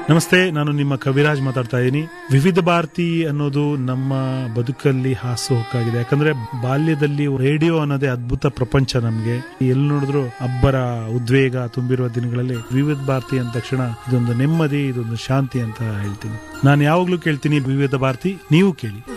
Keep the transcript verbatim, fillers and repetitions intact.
ನಮಸ್ತೆ, ನಾನು ನಿಮ್ಮ ಕವಿರಾಜ್ ಮಾತಾಡ್ತಾ ಇದ್ದೀನಿ. ವಿವಿಧ ಭಾರತಿ ಅನ್ನೋದು ನಮ್ಮ ಬದುಕಲ್ಲಿ ಹಾಸುಹೊಕ್ಕಾಗಿದೆ. ಯಾಕಂದ್ರೆ ಬಾಲ್ಯದಲ್ಲಿ ರೇಡಿಯೋ ಅನ್ನೋದೇ ಅದ್ಭುತ ಪ್ರಪಂಚ. ನಮ್ಗೆ ಎಲ್ಲಿ ನೋಡಿದ್ರು ಅಬ್ಬರ ಉದ್ವೇಗ ತುಂಬಿರುವ ದಿನಗಳಲ್ಲಿ ವಿವಿಧ ಭಾರತಿ ಅಂದ ತಕ್ಷಣ ಇದೊಂದು ನೆಮ್ಮದಿ, ಇದೊಂದು ಶಾಂತಿ ಅಂತ ಹೇಳ್ತೀನಿ. ನಾನು ಯಾವಾಗ್ಲೂ ಕೇಳ್ತೀನಿ ವಿವಿಧ ಭಾರತಿ, ನೀವು ಕೇಳಿ.